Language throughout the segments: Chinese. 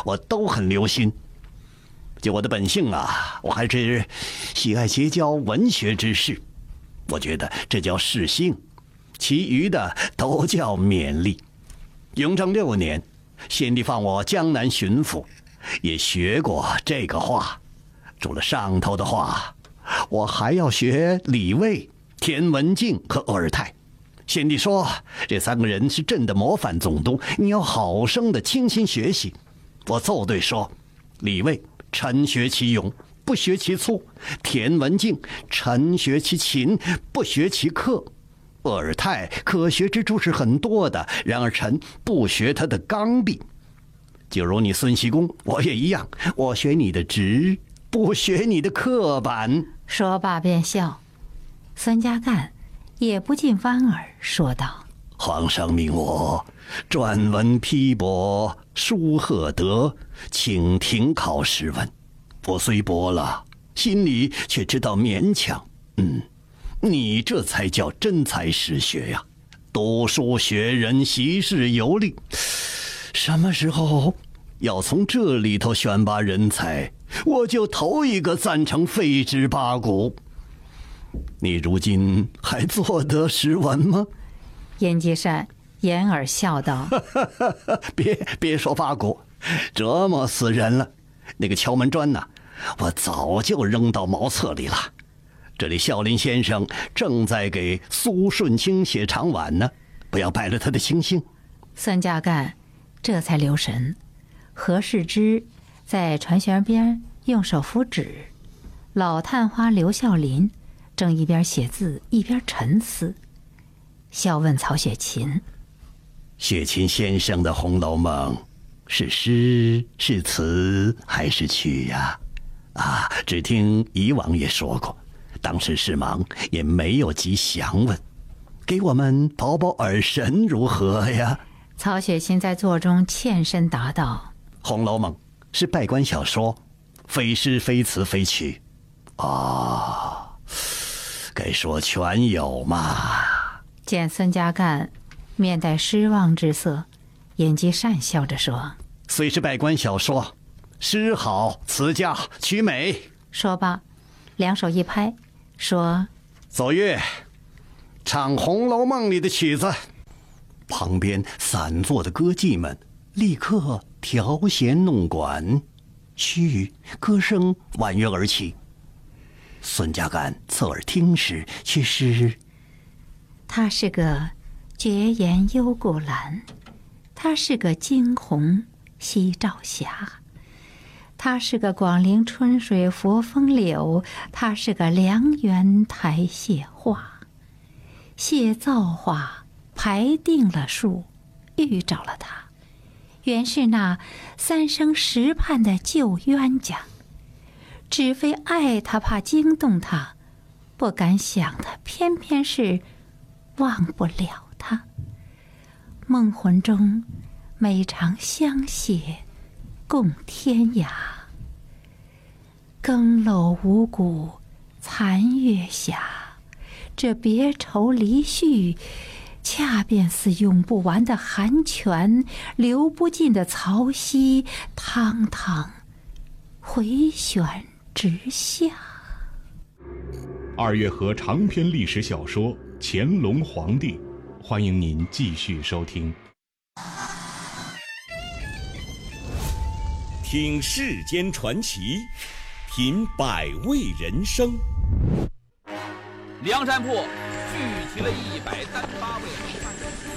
我都很留心。就我的本性啊，我还是喜爱结交文学之士，我觉得这叫适性，其余的都叫勉励。雍正6年，先帝放我江南巡抚，也学过这个话。除了上头的话，我还要学李卫、田文镜和鄂尔泰。先帝说这3个人是朕的模范总督，你要好生的倾心学习。我奏对说，李卫臣学其勇，不学其粗；田文镜臣学其勤，不学其刻；鄂尔泰可学之处是很多的，然而臣不学他的刚愎。就如你孙锡公，我也一样，我学你的直，不学你的刻板。 说罢便笑。孙家干也不禁弯耳说道： 皇上命我撰文批驳，书贺德，请停考试文。我虽驳了，心里却知道勉强。你这才叫真才实学呀！读书学人，习事游历，什么时候要从这里头选拔人才，我就头一个赞成废止八股。你如今还做得实文吗？ 阎继善掩耳笑道： 别说八股，折磨死人了。那个敲门砖呢，我早就扔到茅厕里了。这里孝林先生正在给苏舜钦写长婉呢，不要败了他的清兴。 孙家干这才留神，何世之在船舷边用手扶纸，老探花刘孝林正一边写字一边沉思。笑问曹雪芹： 雪芹先生的《红楼梦》是诗是词还是曲呀？只听以往也说过，当时事忙，也没有及详问，给我们饱饱耳神如何呀？ 曹雪芹在座中欠身答道： 《红楼梦》是拜官小说，非诗非词非曲。该说全有嘛。 见孙家干面带失望之色，阎继善笑着说： 虽是拜官小说，诗好词佳曲美。 说罢两手一拍，说： 奏乐，唱《红楼梦》里的曲子。旁边散坐的歌妓们立刻调弦弄管，歌声婉约而起。孙家干侧耳听时，却是： 他是个绝颜幽谷兰，他是个惊鸿夕照霞，他是个广陵春水佛风柳，他是个良缘台榭花。谢造化排定了数，遇着了他，原是那3生石畔的旧冤家，只非爱他怕惊动他，不敢想他，偏偏是忘不了他。梦魂中每常相携共天涯，更楼五谷残月下，这别愁离绪，恰便似用不完的寒泉，流不尽的潮汐，汤汤回旋直下。 2月河长篇历史小说《乾隆皇帝》，欢迎您继续收听。 听世间传奇，品百味人生。 梁山泊聚集了138位好汉。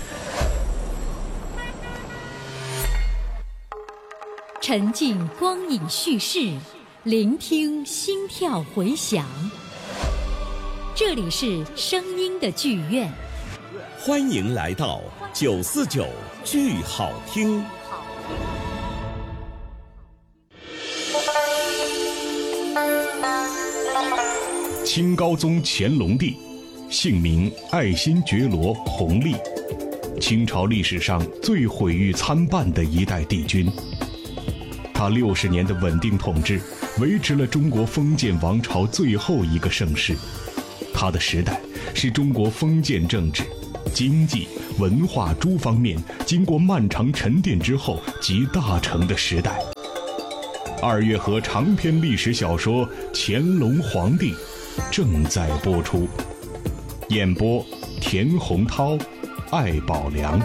沉浸光影叙事，聆听心跳回响。这里是声音的剧院， 欢迎来到949剧好听。 清高宗乾隆帝，姓名爱新觉罗·弘历，清朝历史上最毁誉参半的一代帝君。他60年的稳定统治，维持了中国封建王朝最后一个盛世。他的时代是中国封建政治、经济、文化诸方面经过漫长沉淀之后集大成的时代。 2月河长篇历史小说《乾隆皇帝》正在播出，演播田洪涛、艾宝良。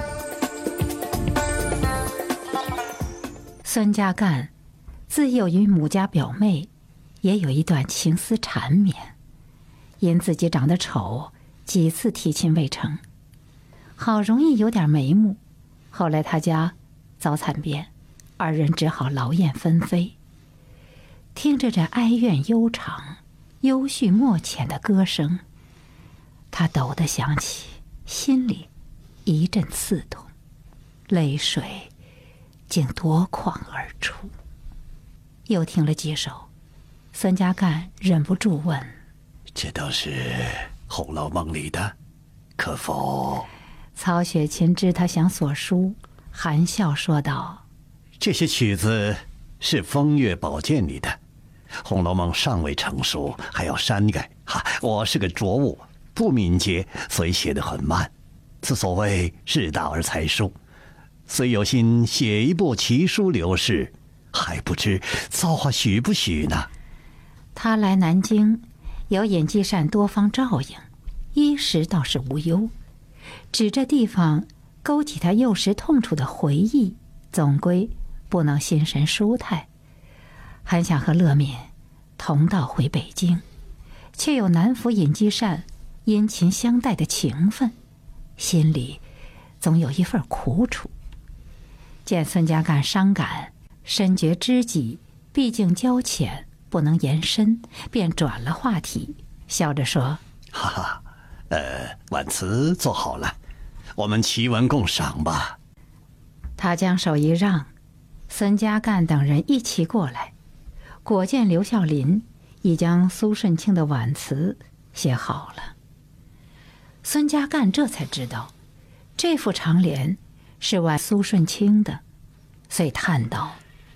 孙家淦自幼与母家表妹也有一段情丝缠绵，因自己长得丑，几次提亲未成，好容易有点眉目，后来他家遭惨变，2人只好劳燕分飞。听着这哀怨悠长、幽绪默浅的歌声，他陡地想起，心里一阵刺痛，泪水竟夺眶而出。又听了几首，孙家淦忍不住问：“ 这都是《红楼梦》里的，可否？” 曹雪芹知他想所书，含笑说道：“ 这些曲子是《风月宝鉴》里的，《红楼梦》尚未成熟，还要删改。我是个拙物，不敏捷，所以写得很慢。此所谓日大而才疏，虽有心写一部奇书流世，还不知造化许不许呢。” 他来南京，有尹继善多方照应，衣食倒是无忧。只这地方勾起他幼时痛楚的回忆，总归不能心神舒泰。很想和乐敏同道回北京，却又难服尹继善殷勤相待的情分，心里总有一份苦楚。见孙家淦伤感，深觉知己毕竟交浅，不能延伸，便转了话题，笑着说：“ 哈哈，晚词做好了，我们齐文共赏吧。” 他将手一让，孙家淦等人一齐过来，果见刘孝林已将苏舜钦的挽词写好了。孙家淦这才知道，这副长联是挽苏舜钦的，遂叹道：“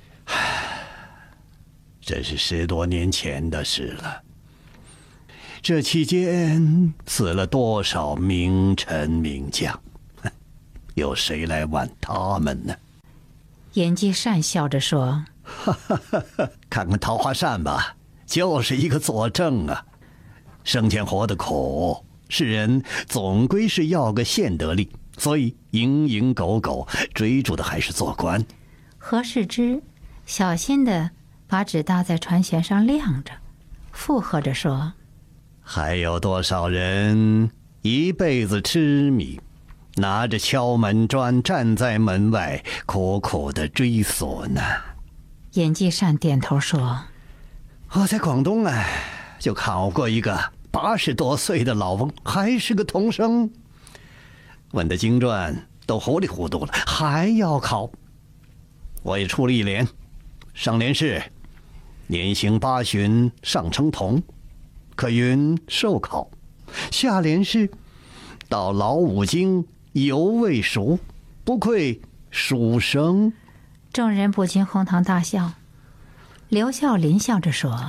这是10多年前的事了。这期间死了多少名臣名将，有谁来挽他们呢？” 尹继善笑着说：“ 看看桃花扇吧，就是一个佐证啊。生前活得苦，世人总归是要个现得力，所以蝇营狗苟，追逐的还是做官。” 何世之小心地把纸搭在船舷上晾着，附和着说：“ 还有多少人一辈子痴迷，拿着敲门砖站在门外，苦苦的追索呢？” 尹继善点头说：“ 我在广东就考过一个80多岁的老翁，还是个童生，问的经传都糊里糊涂了，还要考。我也出了一联，上联是年行8旬上称童，可云受考；下联是到老5经犹未熟，不愧书生。” 众人不禁哄堂大笑。刘孝林笑着说：“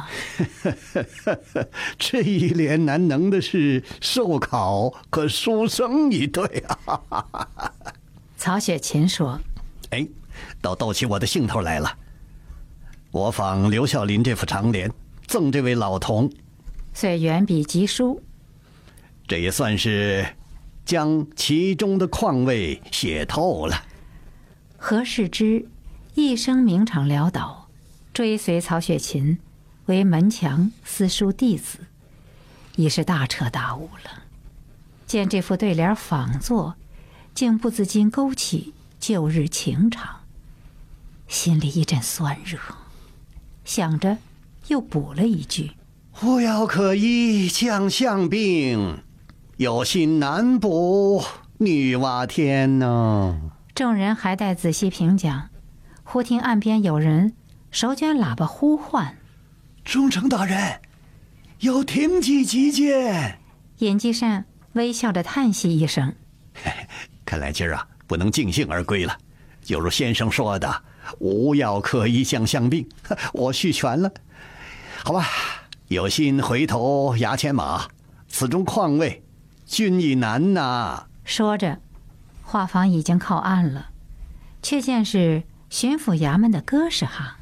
这一联难能的是受考和书生一对啊。” 曹雪芹说：“ 倒逗起我的兴头来了。我仿刘孝林这副长联，赠这位老童。” 遂援笔疾书。 这也算是将其中的况味写透了。 何世之一生名场潦倒，追随曹雪芹为门墙私塾弟子，已是大彻大悟了。见这副对联仿作，竟不自禁勾起旧日情长，心里一阵酸热，想着又补了一句：“ 无药可医将相病，有心难补女娲天呢。” 众人还待仔细评讲，忽听岸边有人手卷喇叭呼唤：“ 忠诚大人，有廷计急见。” 尹继善微笑着叹息一声：“ 看来今儿不能尽兴而归了。就如先生说的，无药可医将相病，我续全了。好吧，有心回头衙前马，此中况味，君亦难呐。” 说着，画舫已经靠岸了，却见是巡抚衙门的哥士哈。